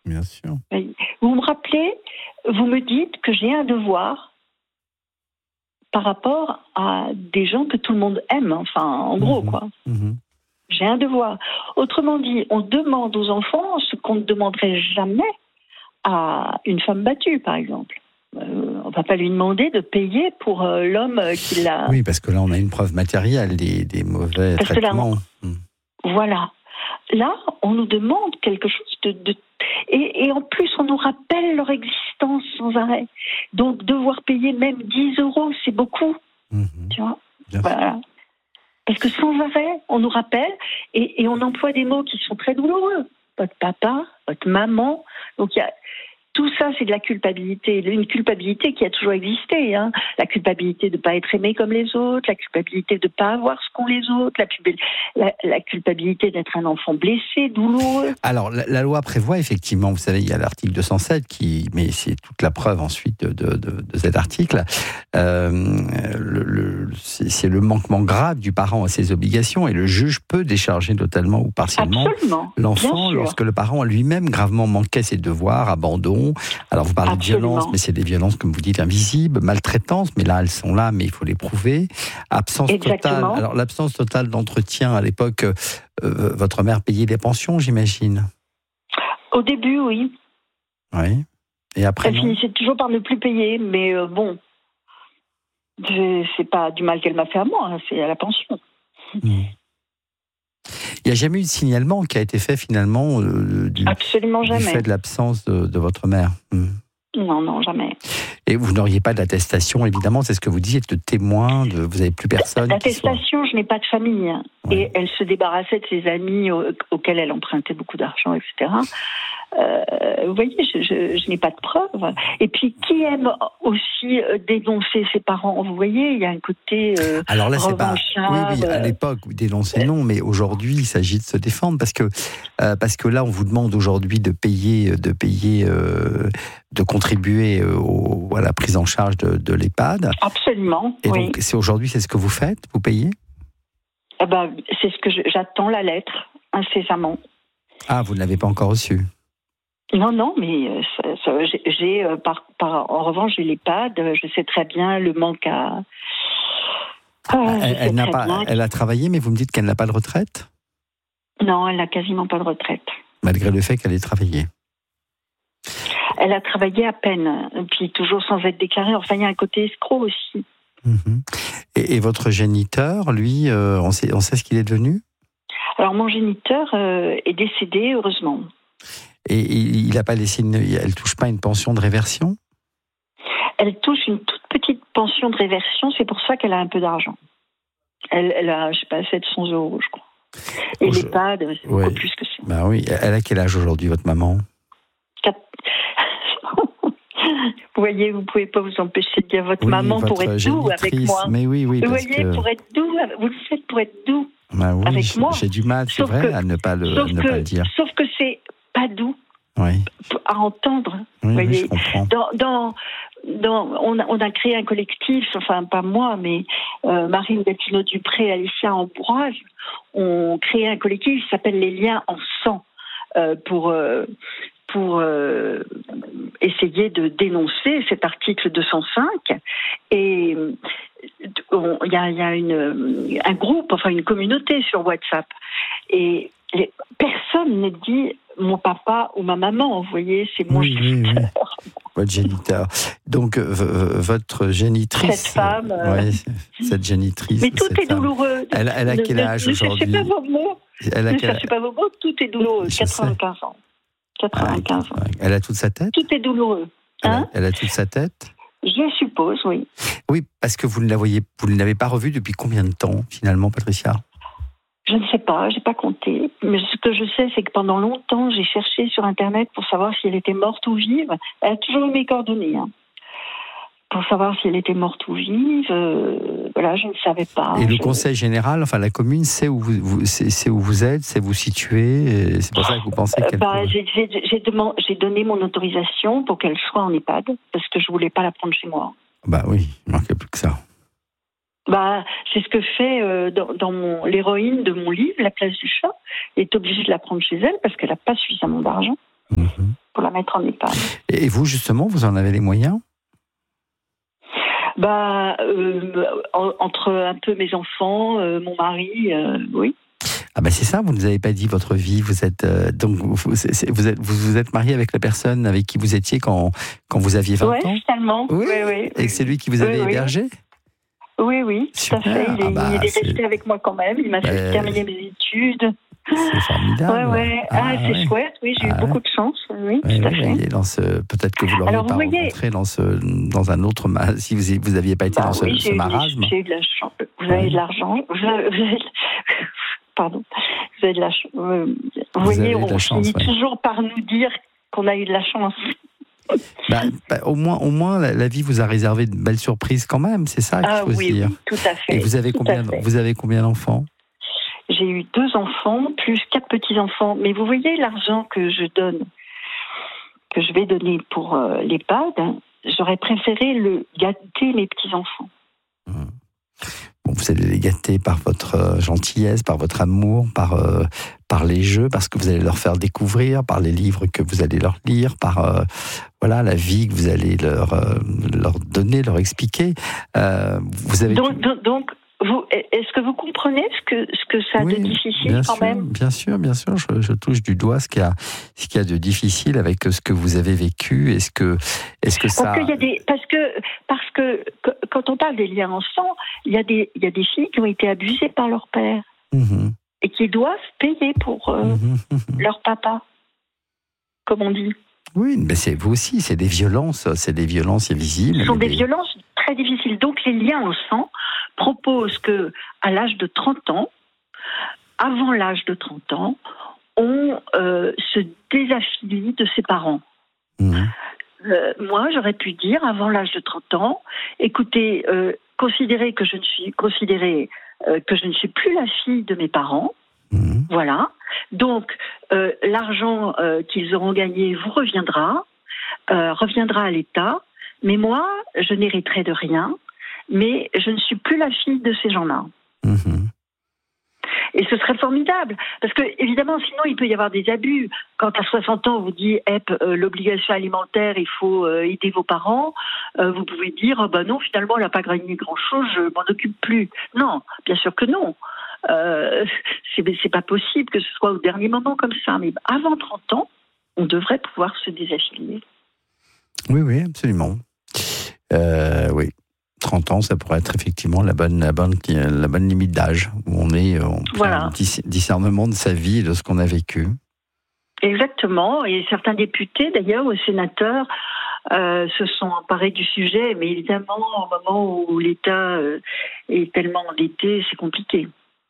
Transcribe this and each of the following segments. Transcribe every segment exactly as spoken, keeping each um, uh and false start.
Bien sûr. Vous me rappelez, vous me dites que j'ai un devoir par rapport à des gens que tout le monde aime, enfin, en gros, mmh. quoi. Mmh. J'ai un devoir. Autrement dit, on demande aux enfants ce qu'on ne demanderait jamais à une femme battue, par exemple. Euh, on ne va pas lui demander de payer pour euh, l'homme qui l'a... Oui, parce que là, on a une preuve matérielle des, des mauvais parce traitements. Là, on... Voilà. Là, on nous demande quelque chose de... de... Et, et en plus, on nous rappelle leur existence sans arrêt. Donc, devoir payer même dix euros, c'est beaucoup. Mmh. Tu vois ? Bien voilà. Sûr. Parce que sans arrêt, on nous rappelle et, et on emploie des mots qui sont très douloureux. Votre papa, votre maman. Donc, il y a... Tout ça, c'est de la culpabilité. Une culpabilité qui a toujours existé. Hein. La culpabilité de ne pas être aimé comme les autres, la culpabilité de ne pas avoir ce qu'ont les autres, la, pub... la, la culpabilité d'être un enfant blessé, douloureux. Alors, la, la loi prévoit effectivement, vous savez, il y a l'article deux cent sept, qui, mais c'est toute la preuve ensuite de, de, de, de cet article. Euh, le, le, c'est, c'est le manquement grave du parent à ses obligations et le juge peut décharger totalement ou partiellement Absolument, l'enfant lorsque le parent lui-même gravement manquait ses devoirs, abandon. Alors vous parlez Absolument. de violence, mais c'est des violences, comme vous dites, invisibles, maltraitance, mais là elles sont là, mais il faut les prouver. Absence Exactement. totale. Alors l'absence totale d'entretien à l'époque, euh, votre mère payait des pensions, j'imagine. Au début, oui. Oui. Et après, elle finissait toujours par ne plus payer, mais euh, bon, c'est pas du mal qu'elle m'a fait à moi, hein, c'est à la pension. Mmh. Il n'y a jamais eu de signalement qui a été fait finalement euh, du, Absolument du jamais. fait de l'absence de, de votre mère. Mmh. Non, non, jamais. Et vous n'auriez pas d'attestation, évidemment, c'est ce que vous disiez, de témoin, de, vous n'avez plus personne. L'attestation, soit... je n'ai pas de famille. Ouais. Et elle se débarrassait de ses amis au, auxquels elle empruntait beaucoup d'argent, et cetera. Euh, vous voyez, je, je, je n'ai pas de preuves. Et puis, qui aime aussi dénoncer ses parents ? Vous voyez, il y a un côté euh, Alors là, c'est pas... Oui, oui, à l'époque, vous dénoncez non, mais aujourd'hui, il s'agit de se défendre parce que, euh, parce que là, on vous demande aujourd'hui de payer, de payer, euh, de contribuer au, à la prise en charge de, de l'EHPAD. Absolument. Et oui. donc, c'est aujourd'hui, c'est ce que vous faites ? Vous payez ? Eh ben, c'est ce que je, j'attends la lettre incessamment. Ah, vous ne l'avez pas encore reçue ? Non, non, mais ça, ça, j'ai, j'ai par, par, en revanche, j'ai l'EHPAD, je sais très bien le manque à... Ah, elle, elle, n'a pas, elle a travaillé, mais vous me dites qu'elle n'a pas de retraite ? Non, elle n'a quasiment pas de retraite. Malgré le fait qu'elle ait travaillé ? Elle a travaillé à peine, puis toujours sans être déclarée. Enfin, il y a un côté escroc aussi. Mmh. Et, et votre géniteur, lui, euh, on sait, on sait ce qu'il est devenu ? Alors, mon géniteur euh, est décédé, heureusement. Et il n'a pas laissé une, elle touche pas une pension de réversion ? Elle touche une toute petite pension de réversion, c'est pour ça qu'elle a un peu d'argent. Elle, elle a, je sais pas, sept cents euros, je crois. Et je... l'EHPAD, c'est beaucoup ouais. plus que ça. Ben oui, elle a quel âge aujourd'hui, votre maman ? Quatre... Vous voyez, vous pouvez pas vous empêcher de dire votre oui, maman votre pour être doux avec moi. Mais oui, oui. Vous parce voyez, que... pour être doux, vous le faites pour être doux ben oui, avec j'ai, moi. J'ai du mal, c'est sauf vrai, que, à ne pas le, ne que, pas le dire. Sauf que c'est pas doux oui. à entendre. Oui, vous voyez. Oui, je comprends. Dans, dans, dans, on, a, on a créé un collectif, enfin pas moi, mais euh, Marine Gatineau-Dupré et Alicia Ambroise ont créé un collectif qui s'appelle Les Liens en Sang euh, pour... Euh, pour euh, essayer de dénoncer cet article deux cent cinq. Et il y a, y a une, un groupe, enfin une communauté sur WhatsApp. Et les, personne ne dit mon papa ou ma maman, vous voyez, c'est mon oui, géniteur. Oui, oui. Votre géniteur. Donc, v- votre génitrice... Cette femme... Euh... Ouais, cette génitrice... Mais tout est femme, douloureux. Elle, elle a quel âge ne, aujourd'hui ? Ne cherchez pas vos mots. Elle a ne quel... cherchez pas vos mots, tout est douloureux. Je quatre-vingt-quinze ans. quatre-vingt-quinze ah, ans. Elle a toute sa tête ? Tout est douloureux. Hein ? elle, a, elle a toute sa tête ? Je suppose, oui. Oui, parce que vous ne la voyez, vous ne l'avez pas revue depuis combien de temps, finalement, Patricia ? Je ne sais pas, je n'ai pas compté. Mais ce que je sais, c'est que pendant longtemps, j'ai cherché sur Internet pour savoir si elle était morte ou vive. Elle a toujours eu mes coordonnées. Hein. Pour savoir si elle était morte ou vive, euh, voilà, je ne savais pas. Et le je... conseil général, enfin la commune, sait où vous, vous, c'est, c'est où vous êtes, c'est où vous situez, c'est pour ça que vous pensez qu'elle... Euh, bah, peut... j'ai, j'ai, j'ai, demandé, j'ai donné mon autorisation pour qu'elle soit en EHPAD, parce que je ne voulais pas la prendre chez moi. Bah oui, il ne manquait plus que ça. Bah, c'est ce que fait euh, dans, dans mon, l'héroïne de mon livre, La place du chat, est obligée de la prendre chez elle parce qu'elle n'a pas suffisamment d'argent. Mmh. pour la mettre en EHPAD. Et vous, justement, vous en avez les moyens ? Bah, euh, entre un peu mes enfants, euh, mon mari, euh, oui. Ah ben c'est ça, vous ne nous avez pas dit votre vie. Vous êtes euh, donc vous, c'est, c'est, vous êtes vous vous êtes marié avec la personne avec qui vous étiez quand quand vous aviez vingt ouais, ans. Finalement. Oui, oui, oui. Et c'est lui qui vous avait oui, hébergé. Oui, oui, tout Super. à fait. Il est, ah bah, il est resté c'est... avec moi quand même. Il m'a fait bah, terminer mes études. C'est formidable. Ouais, ouais. Ah, ah c'est ouais. chouette. Oui, j'ai ah, eu beaucoup de chance. Oui, ouais, tout à ouais, fait. Il est dans ce... Peut-être que vous l'auriez Alors, pas vous voyez... rencontré dans ce dans un autre si vous vous aviez pas été bah, dans ce, oui, ce marasme. J'ai eu de la chance. Vous avez ouais. de l'argent. Vous avez... Vous avez... Pardon. Vous avez de la chance. Vous, vous voyez, on finit chance, ouais. toujours par nous dire qu'on a eu de la chance. Bah, bah, au moins, au moins la, la vie vous a réservé de belles surprises quand même, c'est ça qu'il ah, faut oui, se dire. Oui, tout à fait. Et vous avez tout combien Vous avez combien d'enfants ? J'ai eu deux enfants plus quatre petits enfants. Mais vous voyez l'argent que je donne, que je vais donner pour euh, l'EHPAD, j'aurais préféré le gâter mes petits enfants. Mmh. Bon, vous allez les gâter par votre euh, gentillesse, par votre amour, par, euh, par les jeux, parce que vous allez leur faire découvrir, par les livres que vous allez leur lire, par euh, voilà, la vie que vous allez leur, euh, leur donner, leur expliquer. Euh, vous avez donc, donc, donc vous, est-ce que vous comprenez ce que, ce que ça a oui, de difficile bien quand sûr, même ? Bien sûr, bien sûr. Je, je touche du doigt ce qu'il y a, ce qu'il y a de difficile avec ce que vous avez vécu. Est-ce que, est-ce que ça... Parce, qu'il y a des, parce, que, parce que quand on parle des liens en sang, il y a des, il y a des filles qui ont été abusées par leur père mmh. et qui doivent payer pour euh, mmh. leur papa, comme on dit. Oui, mais c'est vous aussi, c'est des violences, c'est des violences invisibles. Ce sont des, des violences très difficiles. Donc les liens au sang proposent que, à l'âge de trente ans, avant l'âge de trente ans, on euh, se désaffilie de ses parents. Mmh. Euh, moi, j'aurais pu dire, avant l'âge de trente ans, écoutez, euh, considérez que je ne suis considérez euh, que je ne suis plus la fille de mes parents. Mmh. Voilà. Donc, euh, l'argent euh, qu'ils auront gagné vous reviendra, euh, reviendra à l'État. Mais moi, je n'hériterai de rien. Mais je ne suis plus la fille de ces gens-là. Mmh. Et ce serait formidable. Parce que, évidemment, sinon, il peut y avoir des abus. Quand à soixante ans, on vous dit, eh, euh, l'obligation alimentaire, il faut euh, aider vos parents, euh, vous pouvez dire, oh, bah non, finalement, elle n'a pas gagné grand-chose, je m'en occupe plus. Non, bien sûr que non. Euh, c'est, c'est pas possible que ce soit au dernier moment comme ça. Mais avant trente ans, on devrait pouvoir se désaffilier. Oui, oui, absolument. Euh, oui. trente ans, ça pourrait être effectivement la bonne, la bonne, la bonne limite d'âge où on est en voilà. discernement de sa vie et de ce qu'on a vécu. Exactement. Et certains députés, d'ailleurs, ou sénateurs, euh, se sont emparés du sujet. Mais évidemment, au moment où l'État euh, est tellement endetté, c'est compliqué.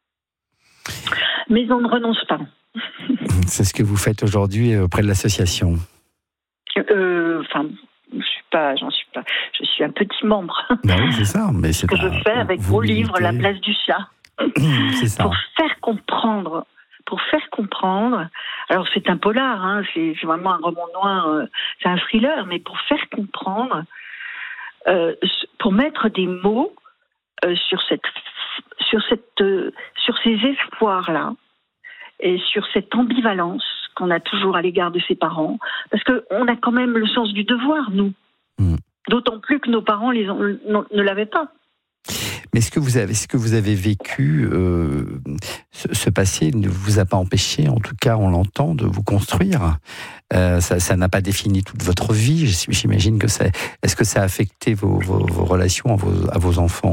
Mais on ne renonce pas. C'est ce que vous faites aujourd'hui auprès de l'association. Euh, enfin. Je suis pas, j'en suis pas. Je suis un petit membre. Ben oui, c'est ça. Mais c'est ce que un, je fais avec vos livres, La place du chat. C'est ça. Pour faire comprendre, pour faire comprendre. Alors c'est un polar, hein, c'est, c'est vraiment un roman noir, euh, c'est un thriller, mais pour faire comprendre, euh, pour mettre des mots euh, sur cette, sur cette, euh, sur ces espoirs-là et sur cette ambivalence qu'on a toujours à l'égard de ses parents, parce qu'on a quand même le sens du devoir, nous. Mmh. D'autant plus que nos parents les ont, non, ne l'avaient pas. Mais ce que vous avez, ce que vous avez vécu, euh, ce, ce passé ne vous a pas empêché, en tout cas on l'entend, de vous construire. Euh, ça, ça n'a pas défini toute votre vie. J'imagine que ça. Est-ce que ça a affecté vos, vos, vos relations à vos, à vos enfants ?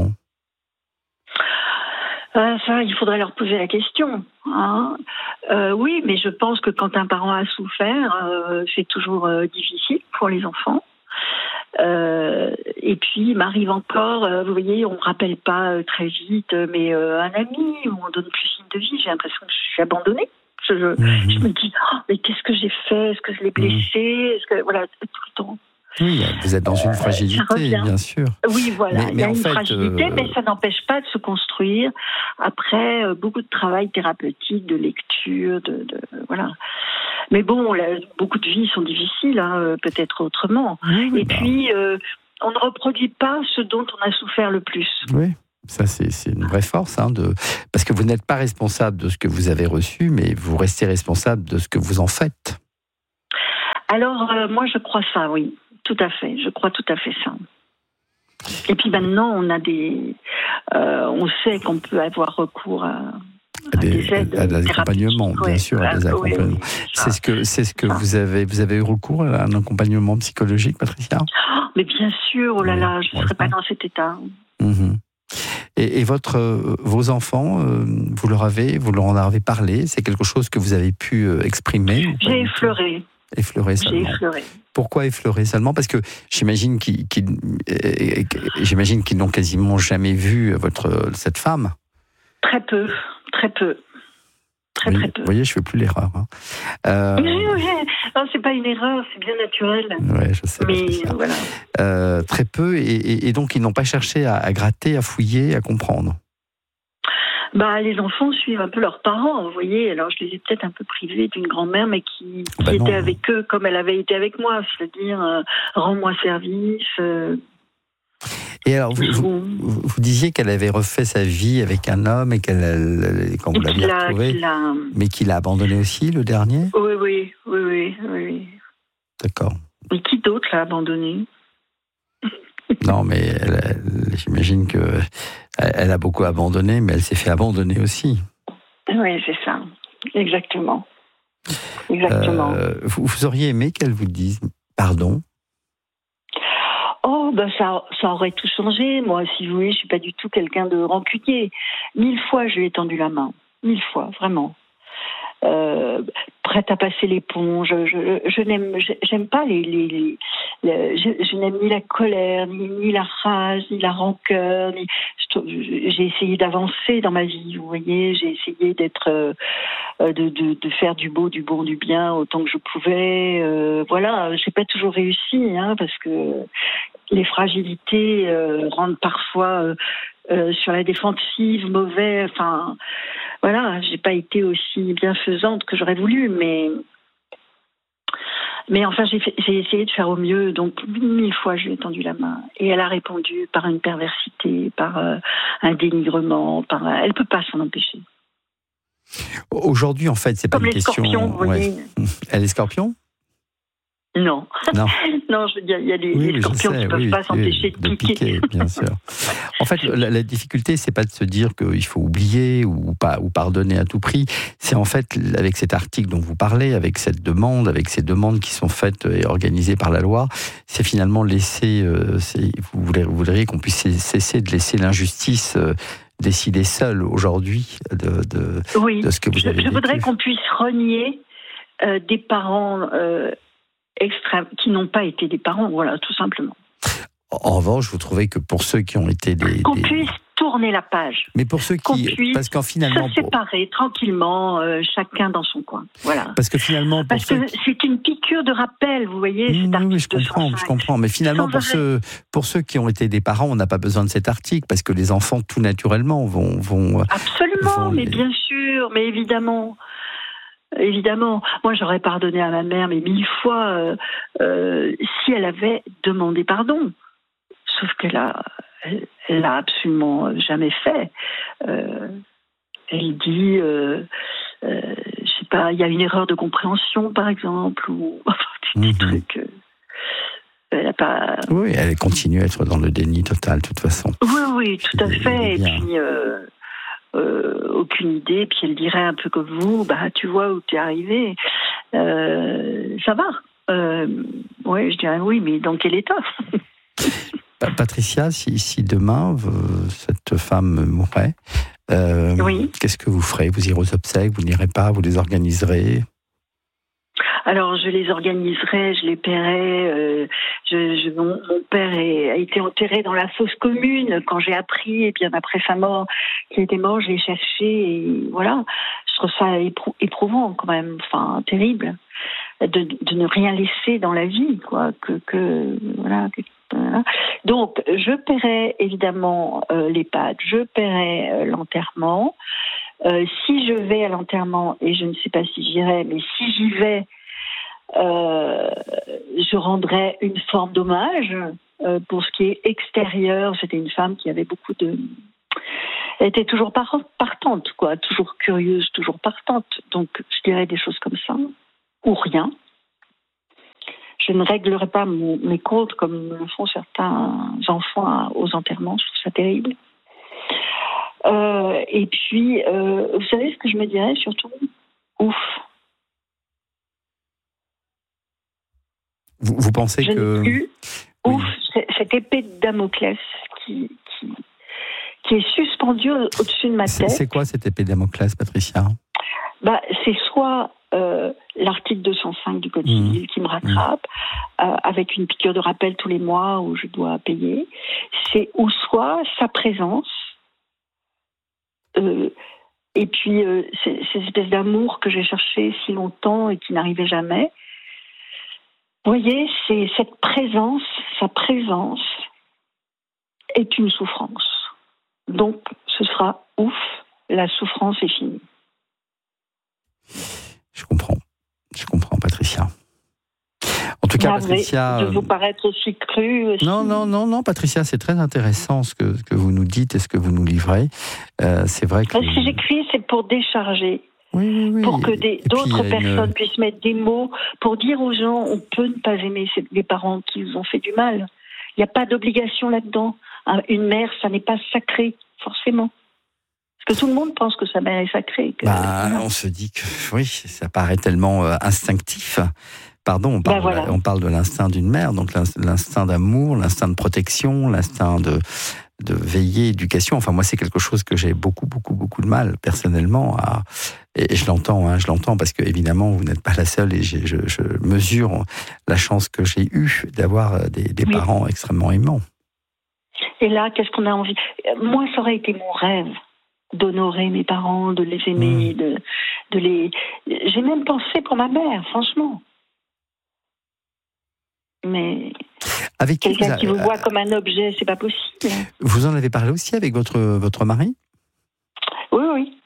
Euh, ça, il faudrait leur poser la question. Hein. Euh, oui, mais je pense que quand un parent a souffert, euh, c'est toujours euh, difficile pour les enfants. Euh, et puis, il m'arrive encore, euh, vous voyez, on ne me rappelle pas euh, très vite, mais euh, un ami, où on donne plus signe de vie, j'ai l'impression que je suis abandonnée. Je, je, mmh. je me dis, oh, mais qu'est-ce que j'ai fait ? Est-ce que je l'ai blessé ? Est-ce que, voilà, tout le temps. Oui, vous êtes dans une fragilité, euh, bien sûr. Oui, voilà, mais, il y a une fait, fragilité, euh... mais ça n'empêche pas de se construire après euh, beaucoup de travail thérapeutique, de lecture, de, de voilà. Mais bon, là, beaucoup de vies sont difficiles, hein, peut-être autrement. Oui, Et bah... puis, euh, on ne reproduit pas ce dont on a souffert le plus. Oui. Ça, c'est, c'est une vraie force, hein, de... parce que vous n'êtes pas responsable de ce que vous avez reçu, mais vous restez responsable de ce que vous en faites. Alors, euh, moi, je crois ça, oui. Tout à fait. Je crois tout à fait ça. Et puis maintenant, on a des... Euh, on sait qu'on peut avoir recours à... À des, des aides, à des accompagnements, bien ouais, sûr, à des accompagnements. Oui, oui, c'est ce que c'est ce que ça. vous avez vous avez eu recours à un accompagnement psychologique, Patricia? Oh, mais bien sûr, oh là là, je ne serais pas dans cet état. Mmh. Et, et votre euh, vos enfants, euh, vous leur avez vous leur en avez parlé? C'est quelque chose que vous avez pu euh, exprimer? J'ai effleuré. Effleuré seulement. J'ai effleuré. Pourquoi effleurer seulement? Parce que j'imagine qu'ils, qu'ils, j'imagine qu'ils n'ont quasiment jamais vu votre cette femme. Très peu, très peu. Très, oui, très peu. Vous voyez, je ne fais plus l'erreur. Hein. Euh... Oui, oui. Non, c'est pas une erreur, c'est bien naturel. Oui, je sais. Mais voilà. Euh, très peu, et, et, et donc ils n'ont pas cherché à, à gratter, à fouiller, à comprendre. Bah, les enfants suivent un peu leurs parents, vous voyez. Alors, je les ai peut-être un peu privés d'une grand-mère, mais qui, qui bah était non. avec eux comme elle avait été avec moi, c'est-à-dire euh, rends-moi service. Euh... Et alors, vous, vous, vous disiez qu'elle avait refait sa vie avec un homme et qu'elle, elle, quand vous et l'aviez retrouvé, mais qu'il a abandonné aussi, le dernier? Oui, oui, oui, oui, oui. D'accord. Mais qui d'autre l'a abandonné? Non, mais elle, elle, j'imagine que elle a beaucoup abandonné, mais elle s'est fait abandonner aussi. Oui, c'est ça, exactement. Exactement. Euh, vous, vous auriez aimé qu'elle vous dise pardon? Oh, ben ça, ça aurait tout changé. Moi, si vous voulez, je suis pas du tout quelqu'un de rancunier. Mille fois, je lui ai tendu la main. Mille fois, vraiment. Euh, prête à passer l'éponge. Je, je, je n'aime, j'aime pas les, les, les, les je, je n'aime ni la colère, ni, ni la rage, ni la rancœur. Ni, j'ai essayé d'avancer dans ma vie, vous voyez. J'ai essayé d'être, euh, de, de, de faire du beau, du bon, du bien autant que je pouvais. Euh, voilà, j'ai pas toujours réussi, hein, parce que les fragilités euh, rendent parfois euh, euh, sur la défensive mauvais. Enfin, voilà, j'ai pas été aussi bienfaisante que j'aurais voulu, mais mais enfin j'ai, fait, j'ai essayé de faire au mieux. Donc mille fois je lui ai tendu la main et elle a répondu par une perversité, par euh, un dénigrement, par elle peut pas s'en empêcher. Aujourd'hui, en fait, c'est pas Comme une les question. Scorpions, vous voyez. Ouais. Elle est scorpion? Non. Non. non, je veux dire, il y a les, oui, les scorpions sais, qui ne peuvent oui, pas s'empêcher de, de, de piquer. piquer. Bien sûr. En fait, la, la difficulté, c'est pas de se dire qu'il faut oublier ou, pas, ou pardonner à tout prix. C'est en fait, avec cet article dont vous parlez, avec cette demande, avec ces demandes qui sont faites et organisées par la loi, c'est finalement laisser. Euh, c'est, vous, voulez, vous voudriez qu'on puisse cesser de laisser l'injustice. Euh, décider seul aujourd'hui de, de, oui, de ce que vous je, avez je vécu. voudrais qu'on puisse renier euh, des parents euh, extrêmes qui n'ont pas été des parents, voilà, tout simplement. En revanche, vous trouvez que pour ceux qui ont été des... Qu'on des... puisse tourner la page. Mais pour ceux qu'on qui... puisse parce qu'en finalement... se séparer tranquillement, euh, chacun dans son coin. Voilà. Parce que finalement... Pour Parce ceux que qui... c'est une piqûre de rappel, vous voyez, mmh, cet article oui, je comprends, deux cent cinq. je comprends. Mais finalement, pour ceux, pour ceux qui ont été des parents, on n'a pas besoin de cet article, parce que les enfants, tout naturellement, vont... vont Absolument, vont mais les... bien sûr, mais évidemment... Évidemment, moi j'aurais pardonné à ma mère, mais mille fois, euh, euh, si elle avait demandé pardon. Sauf qu'elle a, elle, elle l'a absolument jamais fait. Euh, elle dit, euh, euh, je sais pas, il y a une erreur de compréhension, par exemple, ou des mmh. trucs. Euh, elle a pas. Oui, elle continue à être dans le déni total, de toute façon. Oui, oui, tout à fait. Et bien. puis. Euh, Euh, aucune idée, puis elle dirait un peu comme vous, bah tu vois où t'es arrivé, euh, ça va. Euh, ouais, je dirais oui, mais dans quel état? Patricia, si, si demain cette femme mourrait, euh, oui. qu'est-ce que vous ferez? Vous irez aux obsèques? Vous n'irez pas? Vous les organiserez? Alors, je les organiserai, je les paierai. Euh, je, je, mon, mon père est, a été enterré dans la fosse commune quand j'ai appris, et bien après sa mort, qu'il était mort, je l'ai cherché, et voilà. Je trouve ça éprou- éprouvant quand même, enfin terrible, de, de ne rien laisser dans la vie, quoi. Que, que voilà. Que, voilà. Donc, je paierai évidemment euh, l'EHPAD, je paierai euh, l'enterrement. Euh, si je vais à l'enterrement, et je ne sais pas si j'irai, mais si j'y vais, Euh, je rendrais une forme d'hommage euh, pour ce qui est extérieur. C'était une femme qui avait beaucoup de... Elle était toujours partante, quoi, toujours curieuse, toujours partante. Donc, je dirais des choses comme ça, ou rien. je ne réglerai pas mon, mes comptes comme le font certains enfants aux enterrements. Je trouve ça terrible. Euh, et puis, euh, vous savez ce que je me dirais surtout ? Ouf. Vous, vous pensez je que... Plus, oui. Ouf, cette épée de Damoclès qui, qui, qui est suspendue au-dessus de ma c'est, tête. C'est quoi cette épée de Damoclès, Patricia ? Bah, c'est soit euh, l'article deux cent cinq du Code civil mmh. qui me rattrape, mmh. euh, avec une piqûre de rappel tous les mois où je dois payer, c'est ou soit sa présence, euh, et puis euh, ces, ces espèces d'amour que j'ai cherché si longtemps et qui n'arrivait jamais. Vous voyez, c'est cette présence, sa présence est une souffrance. Donc, ce sera ouf, la souffrance est finie. Je comprends. Je comprends, Patricia. En tout cas, Navré Patricia... de vous paraître aussi crue. Aussi... Non, non, non, non, Patricia, c'est très intéressant ce que, ce que vous nous dites et ce que vous nous livrez. Euh, c'est vrai que... Si j'écris, c'est pour décharger. Oui, oui, oui. Pour que des, d'autres puis, personnes une... puissent mettre des mots, pour dire aux gens, on peut ne pas aimer les parents qui nous ont fait du mal. Il n'y a pas d'obligation là-dedans. Une mère, ça n'est pas sacré, forcément. Parce que tout le monde pense que sa mère est sacrée. Que... Bah, on se dit que oui, ça paraît tellement euh, instinctif. Pardon, on parle, ben voilà. on parle de l'instinct d'une mère, donc l'instinct d'amour, l'instinct de protection, l'instinct de, de veiller, éducation. Enfin, moi, c'est quelque chose que j'ai beaucoup, beaucoup, beaucoup de mal, personnellement, à... Et je l'entends, hein, je l'entends, parce que évidemment, vous n'êtes pas la seule, et je, je, je mesure la chance que j'ai eue d'avoir des, des oui. parents extrêmement aimants. Et là, qu'est-ce qu'on a envie ? Moi, ça aurait été mon rêve d'honorer mes parents, de les aimer, mmh. de, de les... J'ai même pensé pour ma mère, franchement. Mais avec qui quelqu'un vous a... qui vous voit comme un objet, c'est pas possible. Vous en avez parlé aussi avec votre, votre mari ? Oui, oui.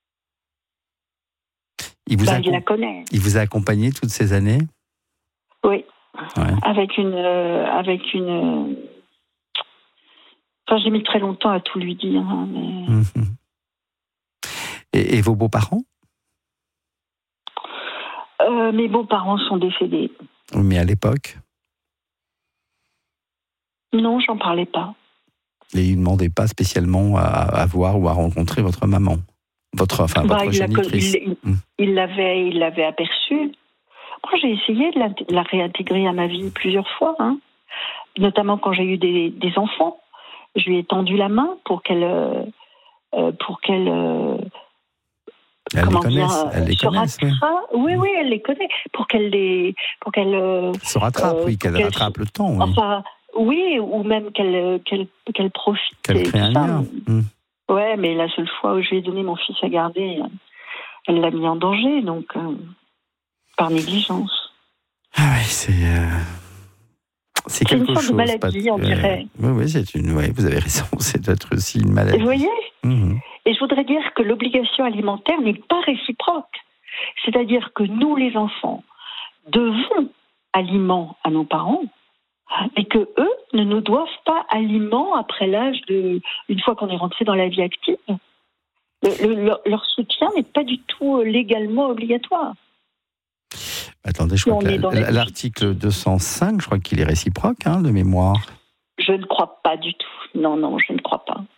Il vous, bah, a... il la connaît. Il vous a accompagné toutes ces années ? Oui. Ouais. Avec une... Euh, avec une euh... Enfin, j'ai mis très longtemps à tout lui dire. Hein, mais... mmh. et, et vos beaux-parents ? euh, Mes beaux-parents sont décédés. Mais à l'époque ? Non, j'en parlais pas. Et ils ne demandaient pas spécialement à, à voir ou à rencontrer votre maman ? Votre, enfin, bah, votre il génitrice. Il, il, il, l'avait, il l'avait aperçu. Moi, j'ai essayé de la, de la réintégrer à ma vie plusieurs fois, hein. Notamment quand j'ai eu des, des enfants. Je lui ai tendu la main pour qu'elle... Euh, pour qu'elle... Euh, elle les connaisse, elle les connaisse, oui. oui, oui, elle les connaît. Pour qu'elle les... Pour qu'elle... Euh, se rattrape, euh, oui, qu'elle, qu'elle rattrape le temps, oui. Enfin, oui, ou même qu'elle, qu'elle, qu'elle profite. Qu'elle crée un lien. Mmh. Ouais, mais la seule fois où je lui ai donné mon fils à garder, elle l'a mis en danger, donc euh, par négligence. Ah oui, c'est euh, c'est, c'est quelque une sorte chose. de maladie, pas, on dirait. Euh, oui, oui, c'est une. Oui, vous avez raison. C'est peut-être aussi une maladie. Vous voyez. Mmh. Et je voudrais dire que l'obligation alimentaire n'est pas réciproque. C'est-à-dire que nous, les enfants, devons aliments à nos parents, et que eux ne nous doivent pas aliments après l'âge de, une fois qu'on est rentré dans la vie active. Le, le, leur, leur soutien n'est pas du tout légalement obligatoire. Attendez, je si crois que la, l'article deux cent cinq, je crois qu'il est réciproque, hein, de mémoire. Je ne crois pas du tout. Non, non, je ne crois pas.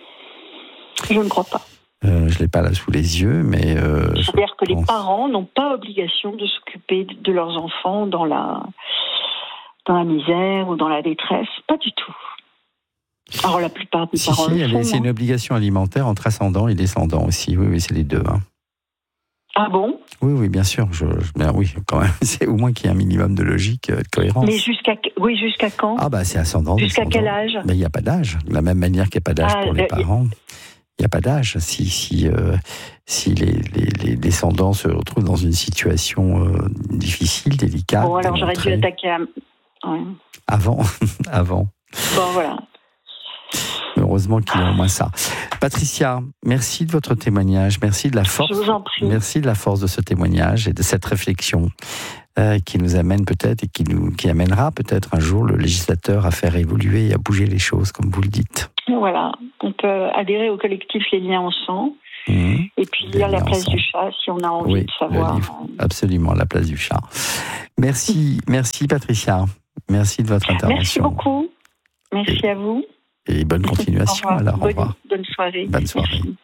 Je ne crois pas. Euh, je ne l'ai pas là sous les yeux, mais... Euh, C'est-à-dire que pense... les parents n'ont pas obligation de s'occuper de leurs enfants dans la... dans la misère ou dans la détresse, pas du tout. Alors la plupart des si, parents si, le font. C'est une obligation alimentaire entre ascendant et descendant aussi. Oui, oui, c'est les deux. Hein. Ah bon ? Oui, oui, bien sûr. Je, je, bien, oui, quand même. C'est au moins qu'il y ait un minimum de logique, de cohérence. Mais jusqu'à, oui, jusqu'à quand ? Ah bah c'est ascendant. Jusqu'à descendant. quel âge ? Mais il n'y a pas d'âge. De la même manière qu'il n'y a pas d'âge ah, pour les euh, parents. Il n'y a pas d'âge. Si, si, euh, si les, les, les descendants se retrouvent dans une situation euh, difficile, délicate. Bon, alors j'aurais dû attaquer à... Ouais. Avant, avant. Bon, voilà. Heureusement qu'il y a au moins ça. Patricia, merci de votre témoignage, merci de la force. Je vous en prie. Merci de la force de ce témoignage et de cette réflexion euh, qui nous amène peut-être et qui nous qui amènera peut-être un jour le législateur à faire évoluer et à bouger les choses, comme vous le dites. Voilà, on peut adhérer au collectif Les Liens Ensemble Mmh. Et puis il y a la place ensemble. Du chat, si on a envie oui, de savoir. Absolument, la place du chat. Merci, merci Patricia. Merci de votre intervention. Merci beaucoup. Merci et, à vous. Et bonne continuation. Alors, bonne, au revoir. Bonne soirée. Bonne soirée. Merci.